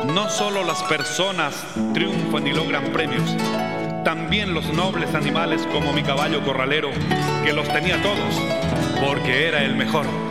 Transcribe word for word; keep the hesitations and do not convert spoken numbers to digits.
No solo las personas triunfan y logran premios, también los nobles animales como mi caballo corralero, que los tenía todos porque era el mejor.